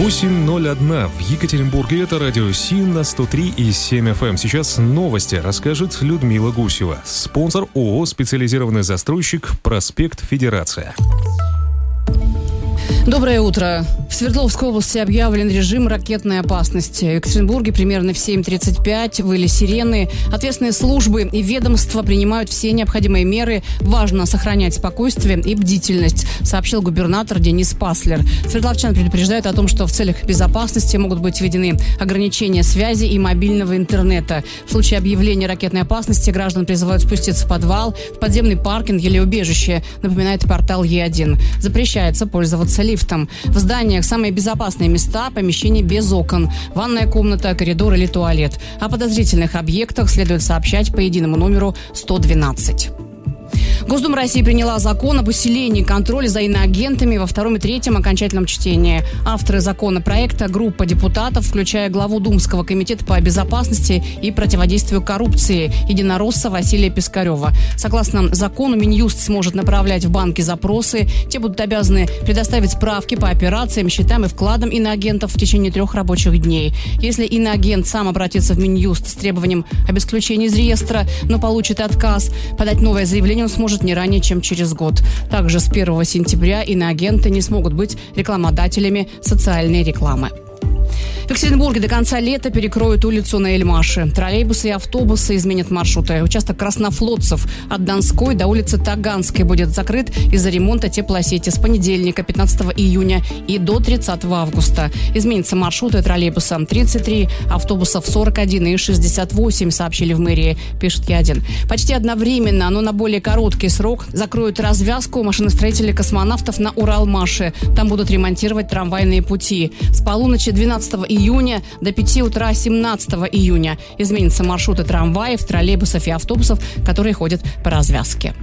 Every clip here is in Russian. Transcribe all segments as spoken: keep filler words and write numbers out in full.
восемь ноль один в Екатеринбурге. Это радио Си на сто три и семь эф эм. Сейчас новости расскажет Людмила Гусева. Спонсор ООО «Специализированный застройщик», проспект Федерация. Доброе утро. В Свердловской области объявлен режим ракетной опасности. В Екатеринбурге примерно в семь тридцать пять выли сирены. Ответственные службы и ведомства принимают все необходимые меры. Важно сохранять спокойствие и бдительность, сообщил губернатор Денис Паслер. Свердловчан предупреждают о том, что в целях безопасности могут быть введены ограничения связи и мобильного интернета. В случае объявления ракетной опасности граждан призывают спуститься в подвал, в подземный паркинг или убежище, напоминает портал Е один. Запрещается пользоваться лифтом. В зданиях самые безопасные места – помещения без окон, ванная комната, коридор или туалет. О подозрительных объектах следует сообщать по единому номеру сто двенадцать. Госдума России приняла закон об усилении контроля за иноагентами во втором и третьем окончательном чтении. Авторы законопроекта – группа депутатов, включая главу Думского комитета по безопасности и противодействию коррупции единоросса Василия Пискарева. Согласно закону, Минюст сможет направлять в банки запросы. Те будут обязаны предоставить справки по операциям, счетам и вкладам иноагентов в течение трех рабочих дней. Если иноагент сам обратится в Минюст с требованием об исключении из реестра, но получит отказ, подать новое заявление он сможет не ранее, чем через год. Также с первого сентября иноагенты не смогут быть рекламодателями социальной рекламы. В Екатеринбурге до конца лета перекроют улицу на Эльмаше. Троллейбусы и автобусы изменят маршруты. Участок Краснофлотцев от Донской до улицы Таганской будет закрыт из-за ремонта теплосети с понедельника, пятнадцатого июня, и до тридцатого августа. Изменятся маршруты троллейбуса тридцать три, автобусов сорок один и шестьдесят восемь, сообщили в мэрии, пишет Е один. Почти одновременно, но на более короткий срок, закроют развязку машиностроителей космонавтов на Уралмаше. Там будут ремонтировать трамвайные пути. С полуночи двенадцатого июня до пяти утра семнадцатого июня изменятся маршруты трамваев, троллейбусов и автобусов, которые ходят по развязке.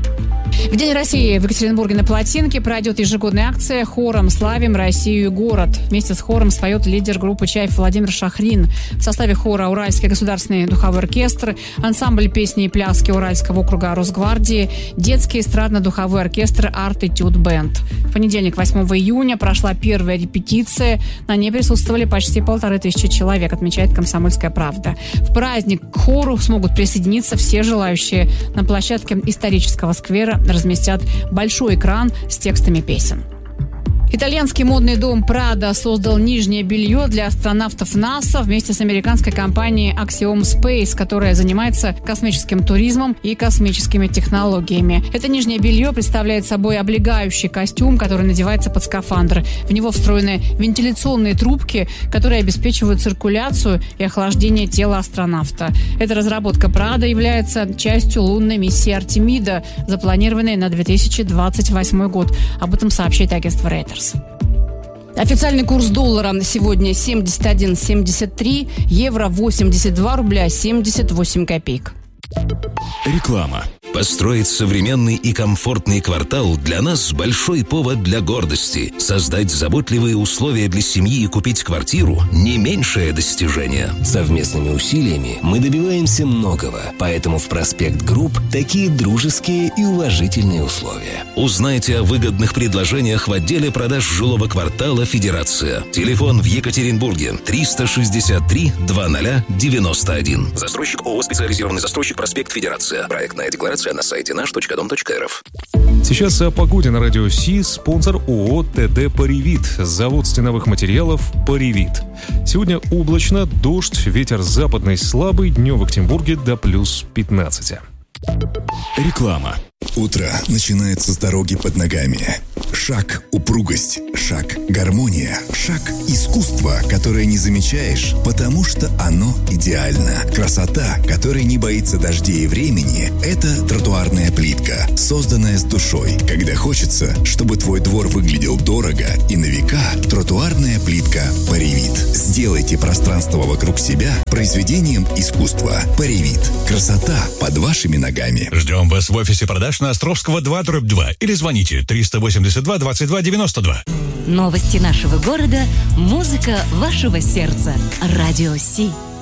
В День России в Екатеринбурге на Плотинке пройдет ежегодная акция «Хором славим Россию и город». Вместе с хором споет лидер группы «Чайф» Владимир Шахрин. В составе хора Уральский государственный духовой оркестр, ансамбль песни и пляски Уральского округа Росгвардии, детский эстрадно-духовой оркестр «Арт Этюд Бенд». В понедельник, восьмого июня, прошла первая репетиция. На ней присутствовали почти полторы тысячи человек, отмечает «Комсомольская правда». В праздник к хору смогут присоединиться все желающие. На площадке исторического сквера разместят большой экран с текстами песен. Итальянский модный дом Prada создал нижнее белье для астронавтов НАСА вместе с американской компанией Axiom Space, которая занимается космическим туризмом и космическими технологиями. Это нижнее белье представляет собой облегающий костюм, который надевается под скафандр. В него встроены вентиляционные трубки, которые обеспечивают циркуляцию и охлаждение тела астронавта. Эта разработка Prada является частью лунной миссии Артемида, запланированной на две тысячи двадцать восьмой год. Об этом сообщает агентство Reuters. Официальный курс доллара сегодня семьдесят один семьдесят три, евро восемьдесят два рубля семьдесят восемь копеек. Реклама. Построить современный и комфортный квартал для нас большой повод для гордости. Создать заботливые условия для семьи и купить квартиру – не меньшее достижение. Совместными усилиями мы добиваемся многого, поэтому в Проспект Групп такие дружеские и уважительные условия. Узнайте о выгодных предложениях в отделе продаж жилого квартала «Федерация». Телефон в Екатеринбурге триста шестьдесят три двадцать девяносто один. Застройщик ООО «Специализированный застройщик», проспект Федерация. Проектная декларация на сайте наш точка дом точка эр эф. Сейчас о погоде на радио Си. Спонсор ООО «ТД Паривит». Завод стеновых материалов «Паривит». Сегодня облачно, дождь, ветер западный слабый, днем в Екатеринбурге до плюс пятнадцати. Реклама. Утро начинается с дороги под ногами. Шаг – упругость, шаг – гармония, шаг – искусство, которое не замечаешь, потому что оно идеально. Красота, которая не боится дождей и времени – это тротуарная плитка, созданная с душой. Когда хочется, чтобы твой двор выглядел дорого и на века, тротуарная плитка Паривит. Сделайте пространство вокруг себя произведением искусства. Паривит. Красота под вашими ногами. Ждем вас в офисе продаж на Островского два дробь два или звоните триста восемьдесят два двадцать два девяносто два. Новости нашего города, музыка вашего сердца. Радио Си.